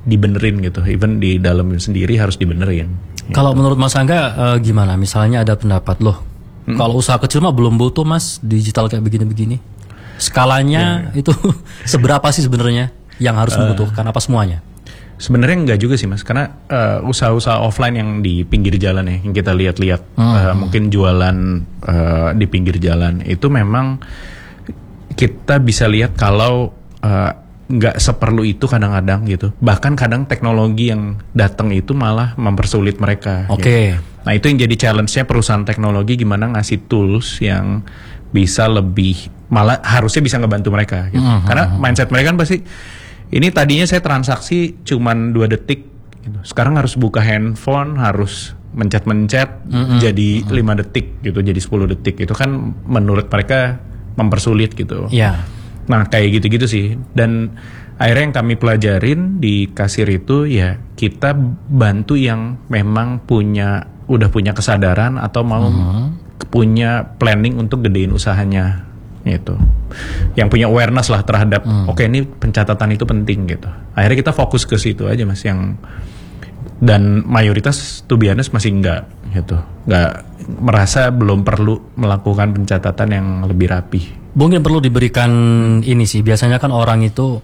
dibenerin gitu. Even di dalam sendiri harus dibenerin. Kalau menurut Mas Angga gimana? Misalnya ada pendapat loh, kalau usaha kecil mah belum butuh Mas digital kayak begini-begini. Skalanya itu seberapa sih sebenarnya yang harus membutuhkan, apa semuanya? Sebenarnya enggak juga sih Mas, karena usaha-usaha offline yang di pinggir jalan ya, yang kita lihat-lihat, mungkin jualan di pinggir jalan itu memang kita bisa lihat kalau nggak seperlu itu kadang-kadang gitu. Bahkan kadang teknologi yang datang itu malah mempersulit mereka. Oke. Gitu. Nah itu yang jadi challenge-nya perusahaan teknologi, gimana ngasih tools yang bisa lebih, malah harusnya bisa ngebantu mereka. Gitu. Karena mindset mereka kan pasti, ini tadinya saya transaksi cuman 2 detik, gitu. Sekarang harus buka handphone, harus mencet-mencet jadi 5 detik gitu, jadi 10 detik. Itu kan menurut mereka mempersulit gitu. Iya. Nah kayak gitu-gitu sih. Dan akhirnya yang kami pelajarin di kasir itu ya, kita bantu yang memang udah punya kesadaran atau mau punya planning untuk gedein usahanya gitu. Yang punya awareness lah terhadap oke, ini pencatatan itu penting gitu. Akhirnya kita fokus ke situ aja Mas, yang dan mayoritas to be honest masih enggak gitu. Enggak, merasa belum perlu melakukan pencatatan yang lebih rapi. Mungkin perlu diberikan ini sih, biasanya kan orang itu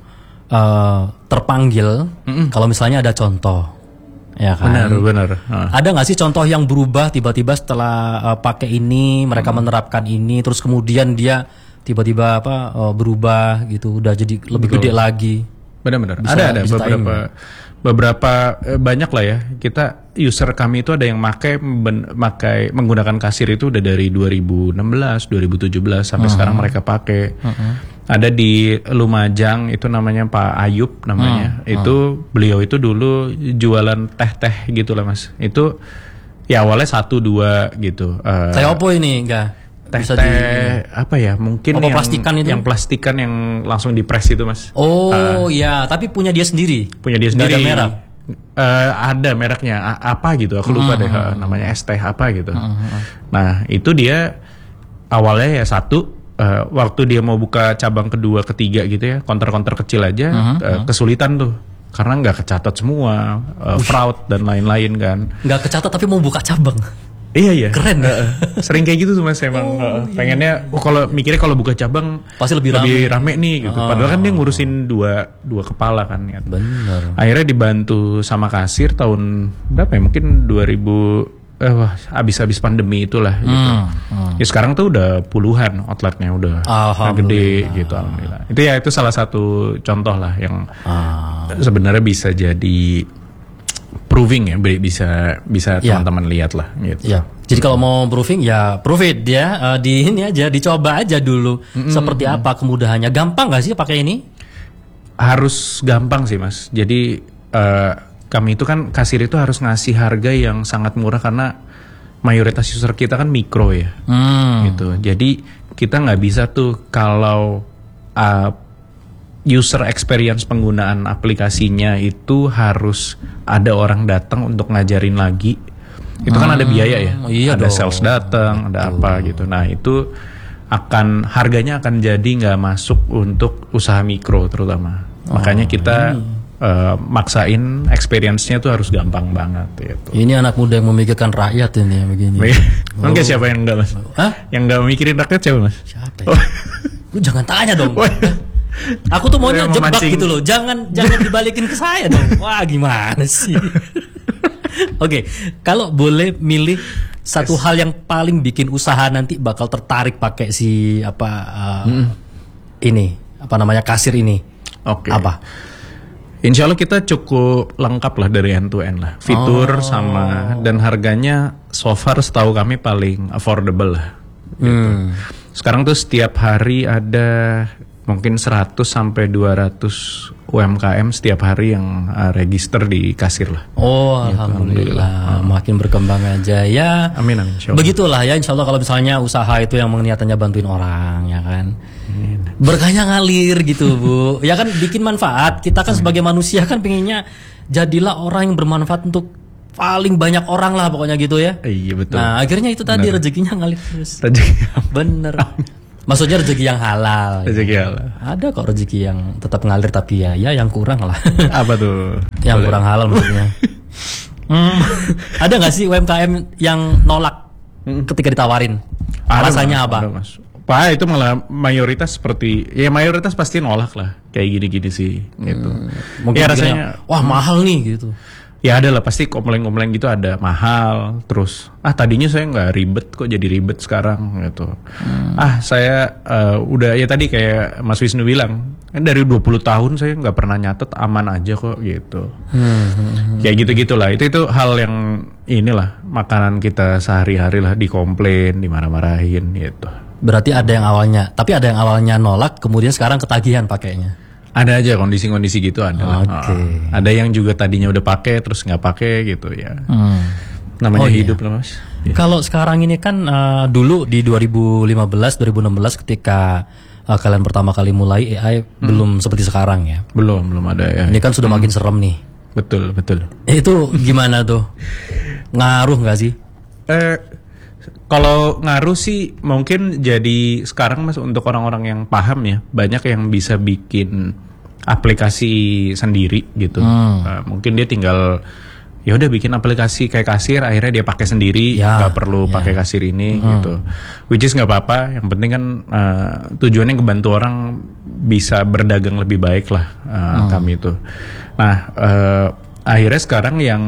terpanggil kalau misalnya ada contoh, ya kan? Benar. Ada nggak sih contoh yang berubah tiba-tiba setelah pakai ini, mereka menerapkan ini, terus kemudian dia tiba-tiba berubah gitu, udah jadi lebih gede lagi? Benar-benar. Ada beberapa banyak lah ya. Kita user kami itu ada yang menggunakan kasir itu udah dari 2016, 2017 sampai sekarang mereka pakai. Ada di Lumajang itu namanya Pak Ayub namanya. Itu beliau itu dulu jualan teh-teh gitu lah Mas. Itu ya awalnya 1-2 gitu. Teh apa ini enggak? Teh apa ya, mungkin yang plastikan itu? Yang plastikan yang langsung dipres itu Mas. Oh ya, tapi punya dia sendiri. Punya dia sendiri. Nggak ada merek. Ada mereknya apa gitu, aku lupa deh namanya ST apa gitu. Nah itu dia awalnya ya 1, waktu dia mau buka cabang kedua, ketiga gitu ya, counter-counter kecil aja, kesulitan tuh. Karena nggak kecatat semua, fraud dan lain-lain kan. Nggak kecatat tapi mau buka cabang. Iya. Keren. Sering kayak gitu tuh Mas emang. Pengennya kalau mikirnya kalau buka cabang pasti lebih rame nih gitu. Padahal kan dia ngurusin dua kepala kan ya. Bener. Akhirnya dibantu sama kasir tahun berapa ya? Mungkin 2000 habis pandemi itulah gitu. Ya sekarang tuh udah puluhan outletnya, udah gede gitu alhamdulillah. Itu salah satu contoh lah yang sebenarnya bisa jadi proving ya, bisa teman-teman lihat lah gitu. Ya. Jadi kalau mau proving ya prove it ya, di ini aja, dicoba aja dulu seperti apa kemudahannya. Gampang nggak sih pakai ini? Harus gampang sih Mas. Jadi kami itu kan kasir itu harus ngasih harga yang sangat murah karena mayoritas user kita kan mikro ya, gitu. Jadi kita nggak bisa tuh kalau user experience penggunaan aplikasinya itu harus ada orang datang untuk ngajarin lagi. Itu kan ada biaya ya. Iya ada dong. Sales datang, ada apa gitu. Nah itu harganya akan jadi nggak masuk untuk usaha mikro terutama. Makanya kita maksain experience-nya tuh harus gampang banget gitu. Ini anak muda yang memikirkan rakyat ini begini. Mungkin siapa yang enggak Mas? Yang enggak mikirin rakyat siapa Mas? Siapa ya? Lu jangan tanya dong. Aku tuh maunya jebak gitu loh. Jangan dibalikin ke saya dong. Wah, gimana sih? Oke, kalau boleh milih satu hal yang paling bikin usaha nanti bakal tertarik pakai si ini, apa namanya, kasir ini. Oke. Apa? Insya Allah kita cukup lengkap lah dari end to end lah. Fitur sama dan harganya so far setahu kami paling affordable lah. Gitu. Sekarang tuh setiap hari ada mungkin 100 sampai 200 UMKM setiap hari yang register di kasir lah. Oh, gitu, alhamdulillah. Makin berkembang aja ya. Amin insya Allah. Begitulah ya, insya Allah kalau misalnya usaha itu yang niatannya bantuin orang ya kan. Berkahnya ngalir gitu Bu. Ya kan bikin manfaat. Kita kan sebagai manusia kan pengennya jadilah orang yang bermanfaat untuk paling banyak orang lah pokoknya gitu ya. Iya betul. Nah akhirnya itu tadi rezekinya ngalir terus. Rezeki. Bener. Maksudnya rezeki yang halal. Rezeki halal. Ada kok rezeki yang tetap ngalir tapi ya yang kurang lah. Apa tuh? Yang kurang halal maksudnya. Ada nggak sih UMKM yang nolak ketika ditawarin? Alasannya apa? Ada, Mas. Pak, itu malah mayoritas mayoritas pasti nolak lah kayak gini-gini sih gitu. Mungkin ya rasanya wah mahal nih gitu. Ya ada lah pasti komplain-komplain gitu, ada mahal, terus tadinya saya nggak ribet kok jadi ribet sekarang gitu. Saya udah ya tadi kayak Mas Wisnu bilang kan dari 20 tahun saya nggak pernah nyatet, aman aja kok gitu. Kayak gitu-gitulah, itu hal yang inilah makanan kita sehari-hari lah, dikomplain, dimarah-marahin gitu. Berarti ada yang awalnya nolak kemudian sekarang ketagihan pakainya. Ada aja kondisi-kondisi gitu ada. Okay. Ada yang juga tadinya udah pakai terus nggak pakai gitu ya. Namanya hidup lah Mas. Ya. Kalau sekarang ini kan dulu di 2015-2016 ketika kalian pertama kali mulai AI belum seperti sekarang ya. Belum ada ya. Ini kan sudah makin serem nih. Betul. Itu gimana tuh? Ngaruh nggak sih? Kalau ngaruh sih mungkin jadi sekarang Mas untuk orang-orang yang paham ya, banyak yang bisa bikin aplikasi sendiri gitu. Mungkin dia tinggal ya udah bikin aplikasi kayak kasir, akhirnya dia pakai sendiri, nggak perlu pakai kasir ini gitu. Which is nggak apa-apa, yang penting kan tujuannya ngebantu orang bisa berdagang lebih baik lah kami itu. Nah akhirnya sekarang yang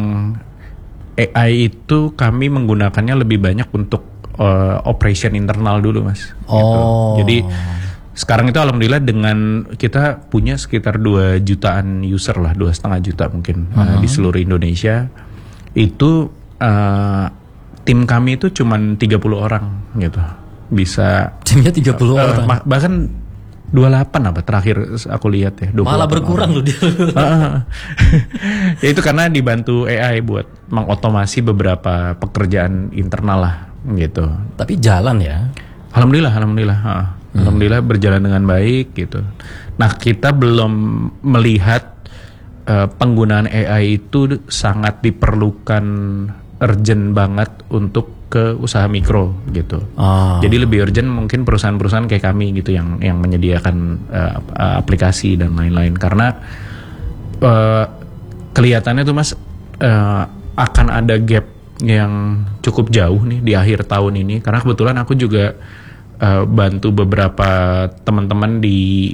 AI itu kami menggunakannya lebih banyak untuk operation internal dulu Mas. Gitu. Jadi sekarang itu alhamdulillah dengan kita punya sekitar 2 jutaan user lah, 2,5 juta mungkin di seluruh Indonesia. Itu tim kami itu cuman 30 orang gitu. Bisa timnya 30 orang. Bahkan 28 apa terakhir aku lihat ya. Malah berkurang loh dia. Ya itu karena dibantu AI buat mengotomasi beberapa pekerjaan internal lah gitu. Tapi jalan ya. Alhamdulillah. Alhamdulillah berjalan dengan baik gitu. Nah kita belum melihat penggunaan AI itu sangat diperlukan urgent banget untuk ke usaha mikro gitu. Jadi lebih urgent mungkin perusahaan-perusahaan kayak kami gitu yang menyediakan aplikasi dan lain-lain, karena kelihatannya tuh Mas akan ada gap yang cukup jauh nih di akhir tahun ini, karena kebetulan aku juga bantu beberapa teman-teman di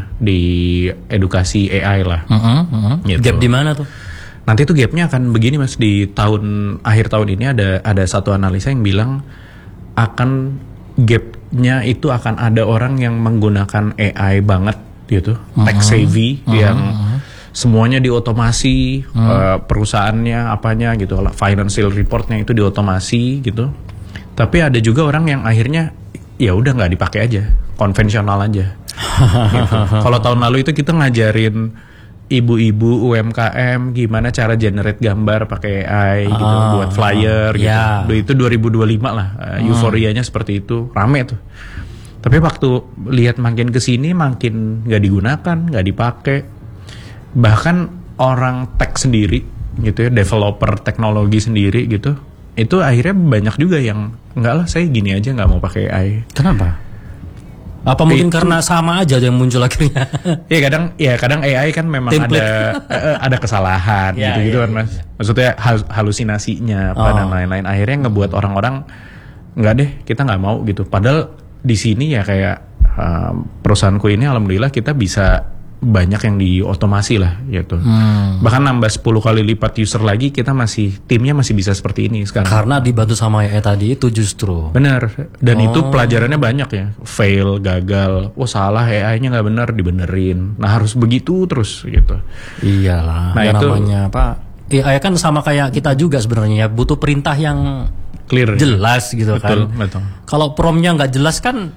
edukasi AI lah. Gitu. Gap di mana tuh? Nanti tuh gapnya akan begini Mas, di akhir tahun ini ada satu analisa yang bilang akan gapnya itu akan ada orang yang menggunakan AI banget gitu, tech savvy yang semuanya diotomasi, perusahaannya apanya gitu, financial reportnya itu diotomasi gitu. Tapi ada juga orang yang akhirnya ya udah nggak dipakai aja, konvensional aja. Gitu. Kalau tahun lalu itu kita ngajarin ibu-ibu UMKM gimana cara generate gambar pakai AI gitu, buat flyer gitu. Itu 2025 lah, euforianya seperti itu, rame tuh. Tapi waktu lihat makin kesini makin nggak digunakan, nggak dipakai. Bahkan orang tech sendiri gitu ya, developer teknologi sendiri gitu, itu akhirnya banyak juga yang enggak lah, saya gini aja nggak mau pakai AI. Kenapa? Apa mungkin karena sama aja yang muncul akhirnya? Ya kadang AI kan memang ada kesalahan gitu kan Mas. Maksudnya halusinasinya apa dan lain-lain, akhirnya ngebuat orang-orang nggak deh, kita nggak mau gitu. Padahal di sini ya kayak perusahaanku ini alhamdulillah kita bisa banyak yang diotomasi lah gitu. Bahkan nambah 10 kali lipat user lagi, kita timnya masih bisa seperti ini sekarang. Karena dibantu sama AI tadi itu justru. Benar. Dan itu pelajarannya banyak ya. Fail, gagal, salah AI-nya nggak benar, dibenerin. Nah harus begitu terus gitu. Iyalah. Nah itu namanya apa? AI kan sama kayak kita juga sebenarnya ya, butuh perintah yang clear, jelas gitu kan. Betul. Kalau prompt-nya nggak jelas kan,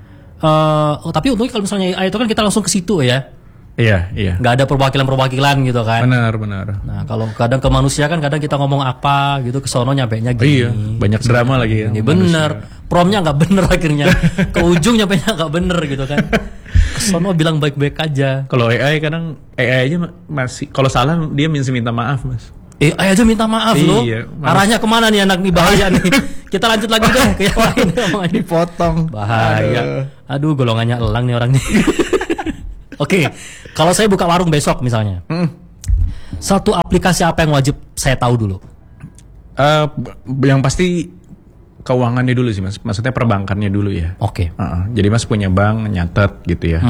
tapi untungnya kalau misalnya AI itu kan kita langsung ke situ ya. Iya. Nggak ada perwakilan gitu kan. Benar. Nah kalau kadang ke manusia kan kadang kita ngomong apa gitu, ke sono nyampenya gini. Iya, banyak drama lagi ya. Bener, promnya nggak bener akhirnya. Ke ujung nyampenya nggak bener gitu kan. Ke sono bilang baik-baik aja. Kalau AI kadang AI aja masih, kalau salah dia minta maaf Mas. Ayo aja minta maaf loh. Arahnya kemana nih anak nih, bahaya nih. Kita lanjut lagi deh ke yang lain. Dipotong. Bahaya. Aduh, golongannya elang nih orang nih. Oke, kalau saya buka warung besok misalnya, satu aplikasi apa yang wajib saya tahu dulu? Yang pasti keuangannya dulu sih mas, maksudnya perbankannya dulu ya. Oke. Jadi mas punya bank, nyatet gitu ya.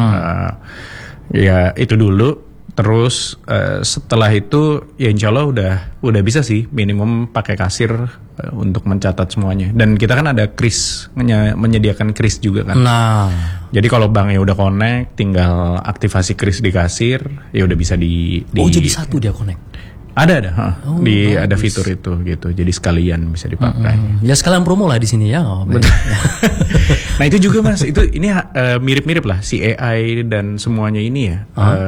Ya itu dulu. Terus setelah itu ya insya Allah udah bisa sih minimum pakai kasir untuk mencatat semuanya. Dan kita kan ada kris, menyediakan kris juga kan. Nah, jadi kalau banknya udah connect, tinggal aktivasi kris di kasir, ya udah bisa di jadi satu dia connect. Ada ada fitur itu gitu. Jadi sekalian bisa dipakai. Ya sekalian promo lah di sini ya. Nah itu juga mas, ini mirip-mirip lah si AI dan semuanya ini ya.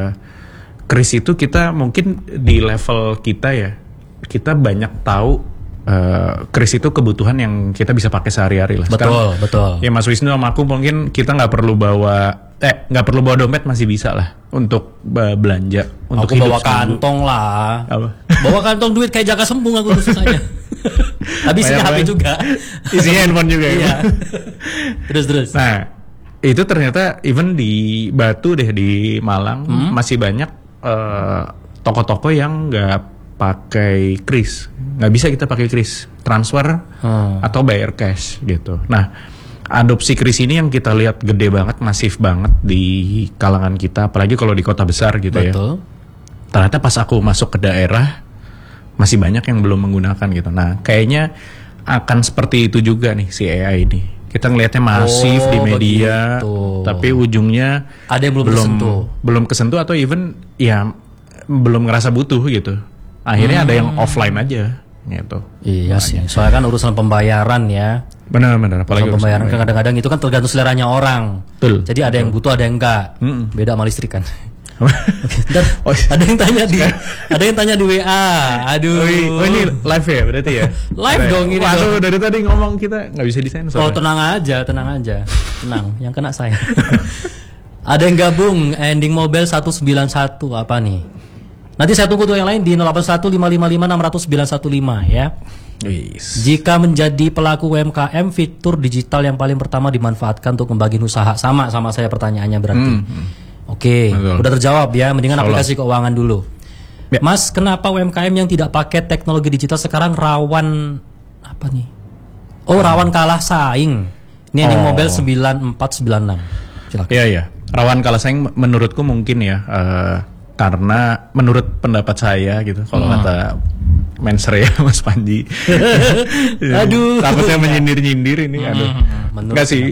Kris itu kita mungkin di level kita ya, kita banyak tahu kris itu kebutuhan yang kita bisa pakai sehari-hari lah. Betul. Ya Mas Wisnu sama aku mungkin kita nggak perlu bawa dompet, masih bisa lah untuk belanja. Untuk aku bawa kantong lah. Apa? Bawa kantong duit kayak Jaka Sembung aku khusus aja. Tapi isinya HP juga. Isinya handphone juga ya. Terus. Nah itu ternyata even di Batu deh, di Malang masih banyak toko-toko yang nggak pakai kris, nggak bisa kita pakai kris, transfer atau bayar cash gitu. Nah, adopsi kris ini yang kita lihat gede banget, masif banget di kalangan kita, apalagi kalau di kota besar gitu. Betul. Ya. Ternyata pas aku masuk ke daerah masih banyak yang belum menggunakan gitu. Nah, kayaknya akan seperti itu juga nih si AI ini. Kita ngelihatnya masif di media, tapi ujungnya ada yang belum kesentuh atau even ya belum ngerasa butuh gitu. Akhirnya ada yang offline aja gitu. Iya sih. Soalnya kan urusan pembayaran ya. Benar. Apalagi pembayaran kan kadang-kadang itu kan tergantung seleranya orang. Betul. Jadi ada yang butuh, ada yang enggak. Beda sama listrik kan. Dan ada yang tanya di WA. Aduh. Ini live ya berarti ya? Live dong ini. Waduh, dari tadi ngomong kita nggak bisa disensor. Oh, tenang aja. Tenang, yang kena saya. Ada yang gabung ending mobile 191 apa nih? Nanti saya tunggu tuh yang lain di 081555600915 ya. Yes. Jika menjadi pelaku UMKM, fitur digital yang paling pertama dimanfaatkan untuk membangun usaha. Sama saya pertanyaannya berarti. Oke, udah terjawab ya. Mendingan aplikasi keuangan dulu. Ya. Mas, kenapa UMKM yang tidak pakai teknologi digital sekarang rawan apa nih? Rawan kalah saing. Ini ending mobile 9496. Silakan. Iya. Rawan kalah saing menurutku mungkin ya. Karena menurut pendapat saya gitu, kalau kata Menser ya Mas Panji. Aduh. Takutnya menyindir-nyindir ini. Enggak sih.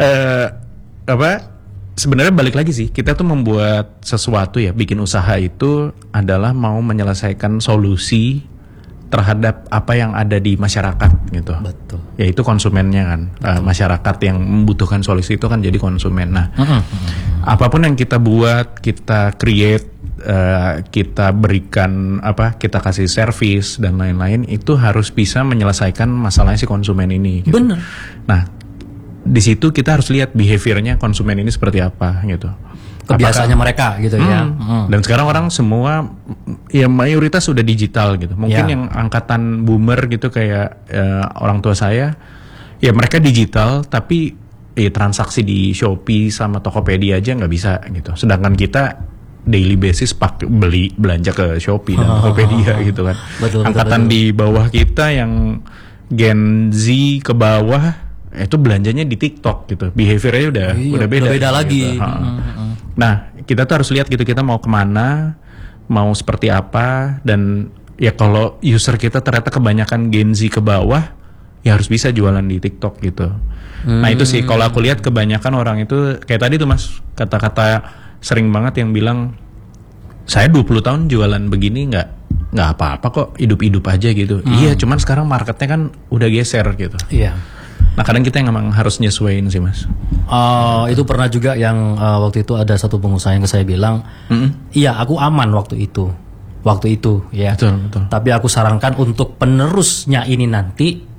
Sebenarnya balik lagi sih, kita tuh membuat sesuatu ya, bikin usaha itu adalah mau menyelesaikan solusi terhadap apa yang ada di masyarakat gitu. Betul. Yaitu konsumennya kan, masyarakat yang membutuhkan solusi itu kan jadi konsumen. Nah, apapun yang kita buat, kita create, kita berikan kita kasih service dan lain-lain itu harus bisa menyelesaikan masalahnya si konsumen ini. Gitu. Benar. Nah, di situ kita harus lihat behaviornya konsumen ini seperti apa gitu. Kebiasaannya mereka gitu ya. Dan sekarang orang semua ya mayoritas sudah digital gitu. Mungkin yang angkatan boomer gitu kayak orang tua saya, ya mereka digital tapi transaksi di Shopee sama Tokopedia aja nggak bisa gitu. Sedangkan kita daily basis belanja ke Shopee dan Tokopedia gitu kan. Betul. Di bawah kita yang Gen Z ke bawah itu belanjanya di TikTok gitu, behaviornya udah beda. Beda lagi. Nah, kita tuh harus lihat gitu, kita mau kemana, mau seperti apa, dan ya kalau user kita ternyata kebanyakan Gen Z ke bawah, ya harus bisa jualan di TikTok gitu. Nah itu sih, kalau aku lihat kebanyakan orang itu kayak tadi tuh Mas, kata-kata sering banget yang bilang, saya 20 tahun jualan begini nggak apa-apa kok, hidup-hidup aja gitu. Iya, cuman sekarang marketnya kan udah geser gitu. Iya. Nah kadang kita yang memang harus nyesuaiin sih Mas. Itu pernah juga yang waktu itu ada satu pengusaha yang ke saya bilang, iya aku aman waktu itu ya. Betul. Tapi aku sarankan untuk penerusnya ini nanti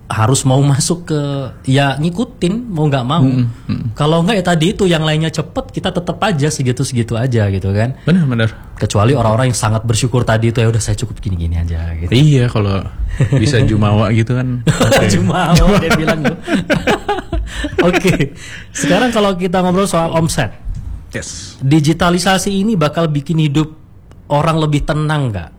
harus mau masuk ke ya ngikutin mau nggak mau. Kalau nggak ya tadi itu yang lainnya cepet kita tetap aja segitu aja gitu kan. Benar. Kecuali orang-orang yang sangat bersyukur tadi itu ya udah saya cukup gini-gini aja gitu. Iya kalau bisa jumawa gitu kan. Okay. Jumawa dia bilang tuh. Oke. Sekarang kalau kita ngobrol soal omset. Yes. Digitalisasi ini bakal bikin hidup orang lebih tenang nggak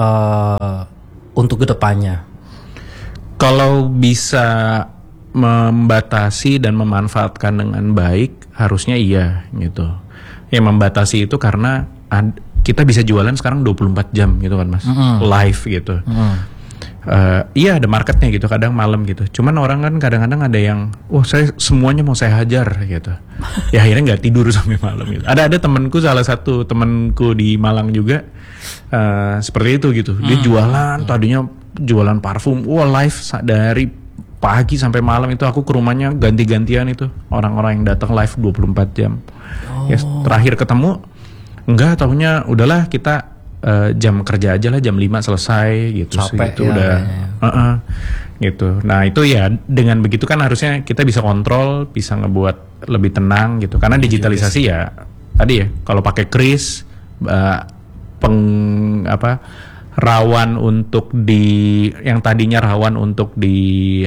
untuk kedepannya? Kalau bisa membatasi dan memanfaatkan dengan baik, harusnya iya gitu. Yang membatasi itu karena kita bisa jualan sekarang 24 jam gitu kan Mas, live gitu. Iya ada marketnya gitu, kadang malam gitu. Cuman orang kan kadang-kadang ada yang, saya semuanya mau saya hajar gitu. Ya akhirnya nggak tidur sampai malam gitu. Ada temanku, salah satu temanku di Malang juga seperti itu gitu. Dia jualan, tadinya jualan parfum, live dari pagi sampai malam itu aku ke rumahnya ganti-gantian itu orang-orang yang datang live 24 jam. Ya, terakhir ketemu enggak, tahunya udahlah kita jam kerja aja lah, jam 5 selesai gitu. Capek gitu, udah gitu. Nah itu ya dengan begitu kan harusnya kita bisa kontrol, bisa ngebuat lebih tenang gitu. Karena digitalisasi ya tadi ya kalau pakai kris rawan untuk yang tadinya rawan untuk di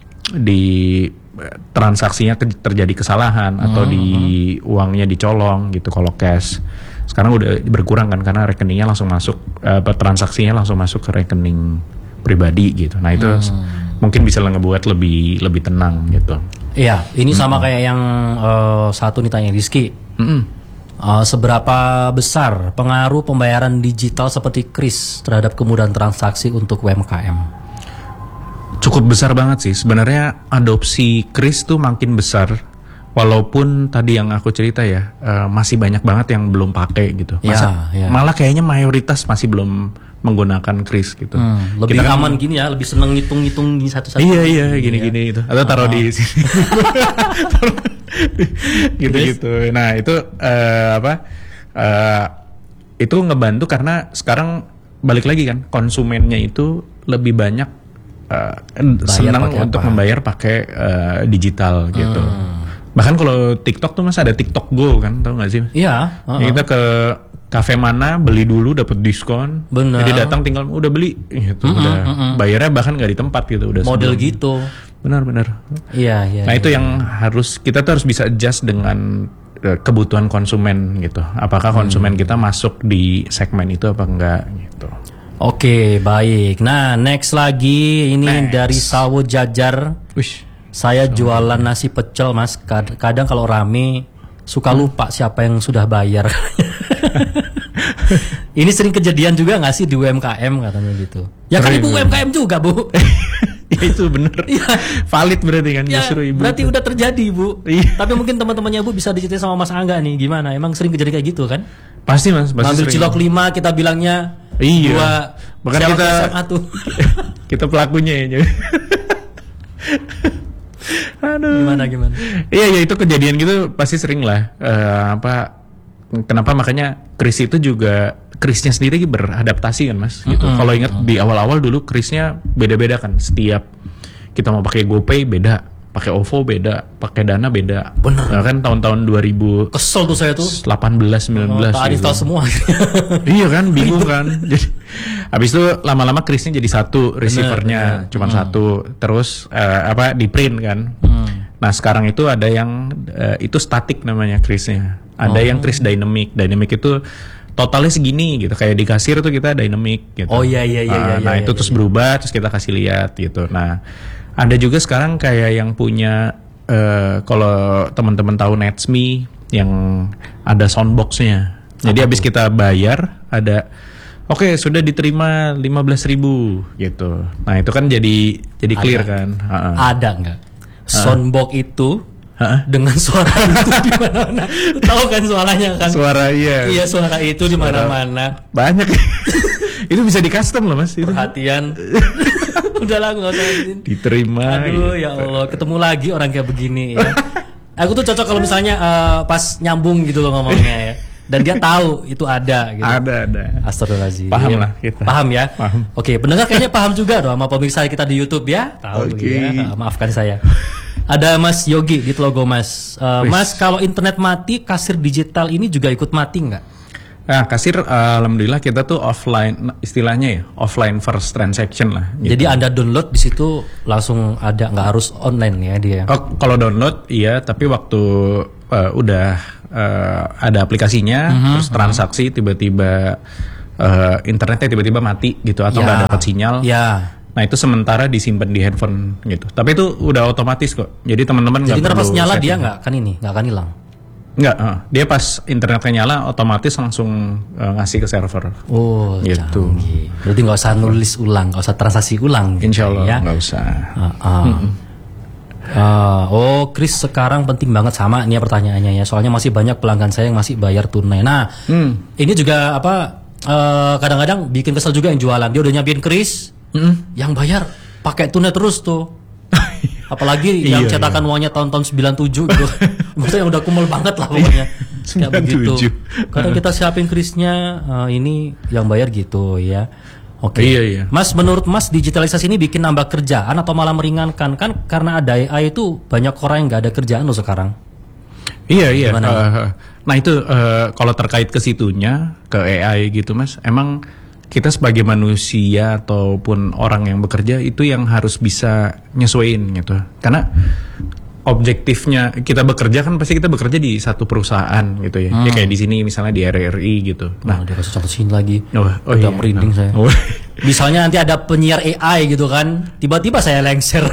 transaksinya terjadi kesalahan atau di uangnya dicolong gitu kalau cash. Sekarang udah berkurang kan karena rekeningnya langsung masuk, transaksinya langsung masuk ke rekening pribadi gitu. Nah itu mungkin bisa ngebuat lebih tenang gitu. Iya, ini sama kayak yang satu nih tanya Rizky. Seberapa besar pengaruh pembayaran digital seperti kris terhadap kemudahan transaksi untuk UMKM? Cukup besar banget sih. Sebenarnya adopsi kris tuh makin besar. Walaupun tadi yang aku cerita ya, masih banyak banget yang belum pakai gitu. Malah kayaknya mayoritas masih belum menggunakan kris gitu. Lebih kita aman gini ya, lebih seneng ngitung-ngitung di satu-satu. Iya, gini-gini itu. Atau taruh di sini. gitu-gitu. Nah itu itu ngebantu karena sekarang balik lagi kan konsumennya itu lebih banyak senang untuk membayar pakai digital gitu. Bahkan kalau TikTok tuh Mas ada TikTok Go kan, tahu nggak sih? Iya. Kita ke kafe mana beli dulu dapat diskon. Bener. Jadi datang tinggal udah beli gitu, udah bayarnya bahkan nggak di tempat gitu, udah model sebelum. Gitu. Benar. Iya. Nah itu yang kita tuh harus bisa adjust dengan kebutuhan konsumen gitu. Apakah konsumen kita masuk di segmen itu apa enggak gitu. Oke, baik. Nah, next lagi ini dari Sawo Jajar. Saya jualan nasi pecel Mas. Kadang kalau rame suka lupa siapa yang sudah bayar. Ini sering kejadian juga nggak sih di UMKM katanya gitu? Ya kan ibu UMKM juga Bu. Ya itu bener. Valid berarti kan ya, justru ibu. Berarti udah terjadi Bu. Tapi mungkin teman-temannya Bu bisa diceritain sama Mas Angga nih gimana? Emang sering kejadian kayak gitu kan? Pasti Mas. Ngambil cilok 5 kita bilangnya. Iya. Bahkan kita kita pelakunya ya. Aduh. Gimana? Iya itu kejadian gitu pasti sering lah. Kenapa makanya kris itu juga krisnya sendiri beradaptasi kan Mas gitu. Kalau ingat di awal-awal dulu krisnya beda-beda kan. Setiap kita mau pakai GoPay beda, pakai OVO beda, pakai Dana beda. Bener. Nah, kan tahun-tahun 2000 kesel tuh saya tuh 18 19 install semua. Iya kan bingung kan. Jadi habis itu lama-lama krisnya jadi satu, receivernya cuma satu. Terus di print kan. Nah sekarang itu ada yang itu static namanya krisnya. Ada yang kris dynamic. Dynamic itu totalnya segini gitu. Kayak di kasir tuh kita dynamic gitu. Oh iya. Nah itu terus berubah, terus kita kasih lihat gitu. Nah ada juga sekarang kayak yang punya kalau teman-teman tahu Netsme yang ada soundboxnya. Jadi habis kita bayar ada sudah diterima 15.000 gitu. Nah itu kan jadi clear kan. Ada nggak soundbox itu dengan suara itu di mana-mana? Tahu kan suaranya kan? Suara iya suara itu di mana-mana. Banyak. Itu bisa di custom loh Mas. Perhatian. Udahlah nggak usah diterima. Aduh ya Allah, ketemu lagi orang kayak begini ya. Aku tuh cocok kalau misalnya pas nyambung gitu loh ngomongnya ya. dan dia tahu itu ada gitu. Ada. Astagfirullahaladzim. Paham lah kita. Paham ya? Paham. Oke, pendengar kayaknya paham juga dong sama pemirsa kita di YouTube ya. Tahu ya. Maafkan saya. Ada Mas Yogi di Telogo Mas. Mas, kalau internet mati, kasir digital ini juga ikut mati nggak? Nah, kasir alhamdulillah kita tuh offline, istilahnya ya, offline first transaction lah. Gitu. Jadi Anda download di situ langsung ada, nggak harus online ya dia. Oh, kalau download iya, tapi waktu udah ada aplikasinya, terus transaksi tiba-tiba internetnya tiba-tiba mati gitu atau nggak dapat sinyal. Ya. Nah itu sementara disimpan di handphone gitu. Tapi itu udah otomatis kok. Jadi teman-teman nggak perlu. Jadi pas nyala setting. dia nggak akan hilang. Enggak, dia pas internetnya nyala otomatis langsung ngasih ke server. Oh, gitu. Canggih. Berarti nggak usah nulis ulang, nggak usah transaksi ulang. Insya Allah ya? nggak usah. Oh, Chris sekarang penting banget sama nih pertanyaannya ya. Soalnya masih banyak pelanggan saya yang masih bayar tunai. Nah, ini juga kadang-kadang bikin kesel juga yang jualan. Dia udah nyiapin Chris, yang bayar pakai tunai terus tuh. Apalagi yang cetakan uangnya tahun-tahun 97 gitu. Maksudnya yang udah kumul banget lah pokoknya. Kayak begitu. Kadang kita siapin Chrisnya, ini yang bayar gitu ya. Oke. Iya. Mas, menurut Mas digitalisasi ini bikin nambah kerjaan atau malah meringankan? Kan karena ada AI itu banyak orang yang nggak ada kerjaan loh sekarang. Iya. Nah itu kalau terkait ke situnya, ke AI gitu Mas, emang kita sebagai manusia ataupun orang yang bekerja itu yang harus bisa nyesuaiin gitu. Karena objektifnya kita bekerja kan pasti kita bekerja di satu perusahaan gitu ya. Ya kayak di sini misalnya di RRI gitu. Nah, dia kasih contoh sini lagi. Udah merinding saya. Misalnya nanti ada penyiar AI gitu kan, tiba-tiba saya lengser.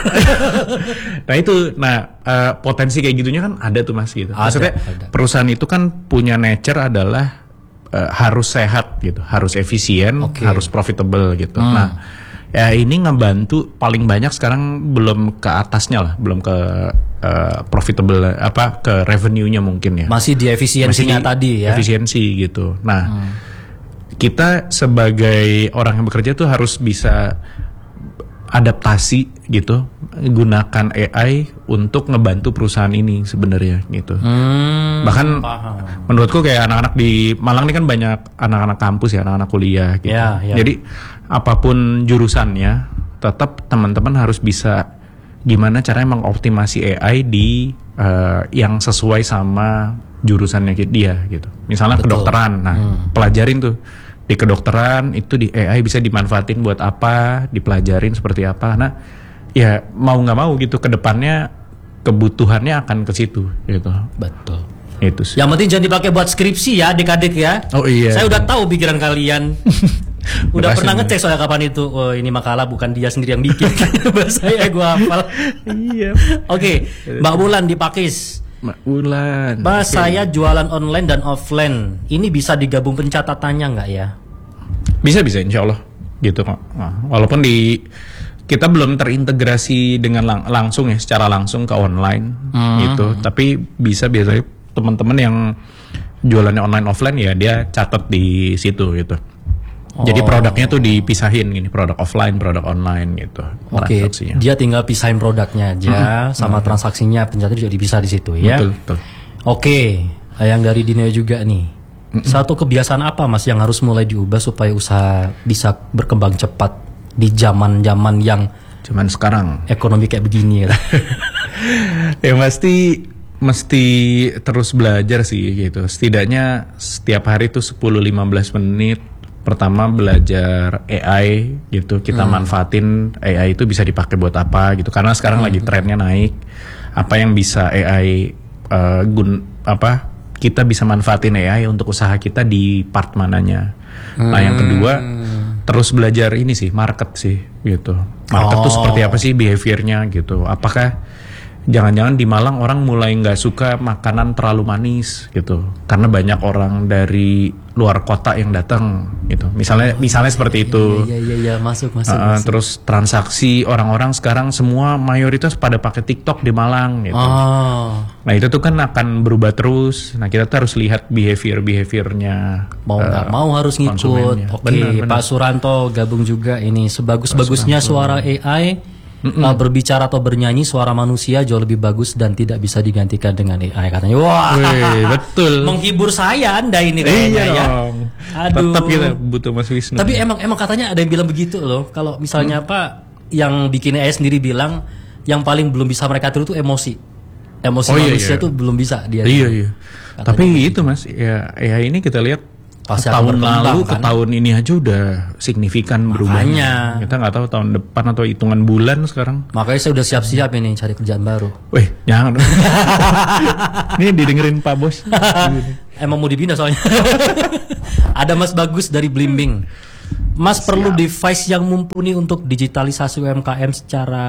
Potensi kayak gitunya kan ada tuh Mas gitu. Maksudnya ada. Perusahaan itu kan punya nature adalah harus sehat gitu, harus efisien, harus profitable gitu. Nah, ya ini ngebantu paling banyak sekarang belum ke atasnya lah, belum ke profitable ke revenue-nya mungkin ya. Masih di efisiensinya tadi ya. Efisiensi gitu. Nah, kita sebagai orang yang bekerja tuh harus bisa adaptasi gitu, gunakan AI untuk ngebantu perusahaan ini sebenarnya gitu. Bahkan menurutku kayak anak-anak di Malang ini kan banyak anak-anak kampus ya, anak-anak kuliah gitu. Jadi apapun jurusannya, tetap teman-teman harus bisa gimana caranya mengoptimasi AI di yang sesuai sama jurusannya dia gitu. Misalnya kedokteran, nah pelajarin tuh. Di kedokteran itu di AI bisa dimanfaatin buat apa, dipelajarin seperti apa. Nah, ya mau nggak mau gitu ke depannya kebutuhannya akan ke situ gitu. Betul. Itu sih. Yang penting jangan dipakai buat skripsi ya, adik-adik ya. Oh iya. Saya udah tahu pikiran kalian. Udah pernah ngecek soalnya kapan itu. Oh, ini makalah bukan dia sendiri yang bikin. Bahasa saya gua hafal. Iya. Oke, Mbak Wulan di Pakis. Mbak Wulan. Mas, saya jualan online dan offline. Ini bisa digabung pencatatannya nggak ya? Bisa insya Allah gitu kok. Nah, walaupun kita belum terintegrasi dengan langsung ya, secara langsung ke online gitu. Tapi bisa biasanya teman-teman yang jualannya online offline ya dia catat di situ gitu. Jadi produknya tuh dipisahin gini, produk offline, produk online gitu. Oke, dia tinggal pisahin produknya aja sama transaksinya, pencatatan juga dipisah di situ ya. Betul. Oke, yang dari Dino juga nih. Satu kebiasaan apa Mas yang harus mulai diubah supaya usaha bisa berkembang cepat di zaman yang sekarang ekonomi kayak begini ya? Ya mesti terus belajar sih gitu. Setidaknya setiap hari tuh 10-15 menit pertama belajar AI gitu, kita manfaatin AI itu bisa dipakai buat apa gitu, karena sekarang lagi trennya naik, apa yang bisa AI kita bisa manfaatin AI untuk usaha kita di part mananya. Nah yang kedua terus belajar ini sih market sih gitu, market tuh seperti apa sih behaviornya gitu, apakah jangan-jangan di Malang orang mulai nggak suka makanan terlalu manis gitu, karena banyak orang dari luar kota yang datang gitu. Misalnya seperti itu. Iya, masuk. Terus transaksi orang-orang sekarang semua mayoritas pada pakai TikTok di Malang gitu. Nah itu tuh kan akan berubah terus. Nah kita tuh harus lihat behaviornya. Mau nggak mau harus ngikut. Oke, Pak Suranto gabung juga ini. Sebagus-bagusnya suara AI berbicara atau bernyanyi suara manusia jauh lebih bagus dan tidak bisa digantikan dengan AI katanya. Wah, betul. Menghibur saya Anda ini kayaknya ya. Aduh. Tetap kita butuh Mas Wisnu. Tapi emang katanya ada yang bilang begitu loh. Kalau misalnya yang bikin AI sendiri bilang yang paling belum bisa mereka tiru itu emosi manusia tuh belum bisa dia. Iya. Tapi itu Mas, ya ini kita lihat pasti tahun lalu kan? ke tahun ini aja udah signifikan berubahnya. Kita nggak tahu tahun depan atau hitungan bulan sekarang. Makanya saya udah siap-siap ini cari kerjaan baru. Weh, jangan. Ini didengerin Pak Bos. Emang mau dibina soalnya. Ada Mas Bagus dari Blimbing. Mas perlu device yang mumpuni untuk digitalisasi UMKM secara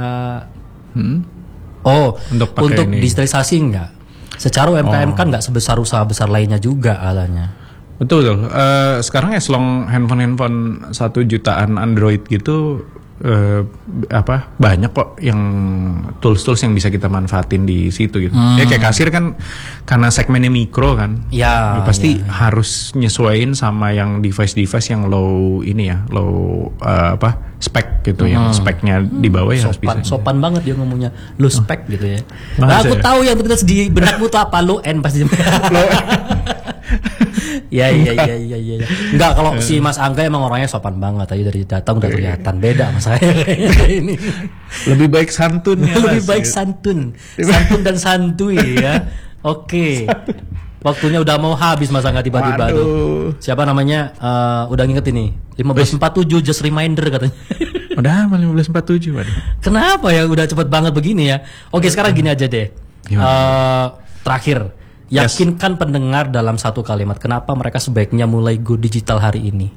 untuk digitalisasi enggak? Secara UMKM kan enggak sebesar usaha besar lainnya juga katanya. Betul. Sekarang long handphone 1 jutaan Android gitu banyak kok yang tools yang bisa kita manfaatin di situ gitu. Ya kayak kasir kan karena segmennya mikro kan. Ya pasti harus nyesuaiin sama yang device yang low spek gitu yang speknya di bawah ya harus bisa. Sopan banget dia ngomongnya low spek gitu ya. Nah, aku tahu yang terlintas di benakmu tuh apa low end pasti. Iya. Enggak, kalau si Mas Angga emang orangnya sopan banget. Tadi dari datang udah kelihatan beda sama saya ini. Lebih baik santun ya. Lebih baik santun dan santuy ya. Oke. Waktunya udah mau habis Mas Angga tiba-tiba tuh. Siapa namanya? Udah nginget ini. 15.47 just reminder katanya. Udah 15.47 waduh. Kenapa ya udah cepet banget begini ya? Oke, sekarang gini aja deh. Terakhir, yakinkan pendengar dalam satu kalimat kenapa mereka sebaiknya mulai go digital hari ini.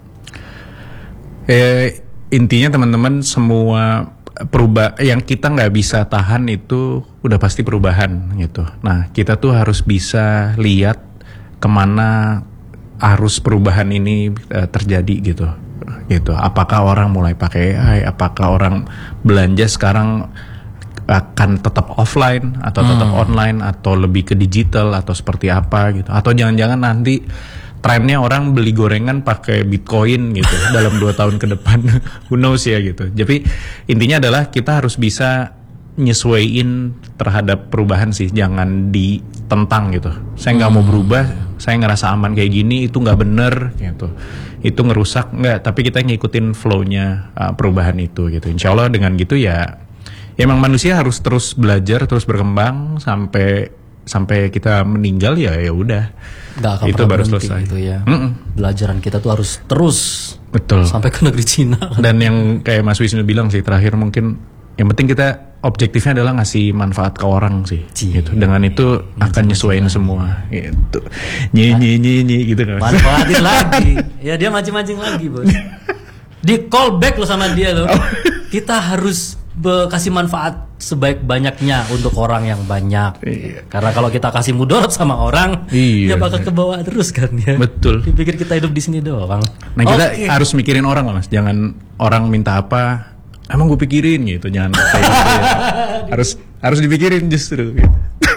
Intinya teman-teman, semua yang kita nggak bisa tahan itu udah pasti perubahan gitu. Nah, kita tuh harus bisa lihat kemana arus perubahan ini terjadi gitu. Apakah orang mulai pakai AI, apakah orang belanja sekarang akan tetap offline atau tetap online atau lebih ke digital atau seperti apa gitu, atau jangan-jangan nanti trennya orang beli gorengan pakai Bitcoin gitu dalam 2 tahun ke depan. Who knows ya gitu. Jadi intinya adalah kita harus bisa nyesuaiin terhadap perubahan sih, jangan ditentang gitu. Saya nggak mau berubah, saya ngerasa aman kayak gini, itu nggak bener gitu, itu ngerusak nggak, tapi kita ngikutin flow-nya perubahan itu gitu. Insya Allah dengan gitu ya emang manusia harus terus belajar, terus berkembang sampai kita meninggal ya udah. Itu baru selesai. Gitu ya. Belajaran kita tuh harus terus. Betul. Sampai ke negeri Cina. Dan yang kayak Mas Wisnu bilang sih terakhir, mungkin yang penting kita objektifnya adalah ngasih manfaat ke orang sih. Gitu. Dengan itu akan nyesuaiin semua. Gitu. Nyi gitu kan. Manfaatin lagi. Ya dia mancing-mancing lagi bos. Di call back lo sama dia lo. Kita harus kasih manfaat sebaik banyaknya untuk orang yang banyak. Karena kalau kita kasih mudarat sama orang, dia bakal kebawa terus kan ya. Betul. Dipikir kita hidup di sini doang. Nah kita harus mikirin orang lah Mas. Jangan orang minta apa, emang gue pikirin gitu. Jangan kayak gitu ya. Harus dipikirin justru. Gitu.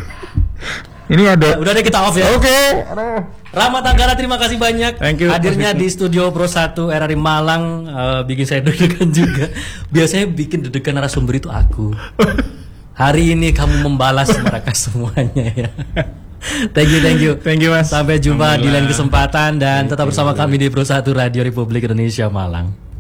Ini ada. Udah deh kita off ya. Oke. Rahmat Anggara, terima kasih banyak. Hadirnya di studio Pro 1 RRI Malang, bikin saya deg-degan juga. Biasanya bikin deg-degan narasumber itu aku. Hari ini kamu membalas mereka semuanya ya. Thank you Mas. Sampai jumpa di lain kesempatan dan tetap bersama kami di Pro 1 Radio Republik Indonesia Malang.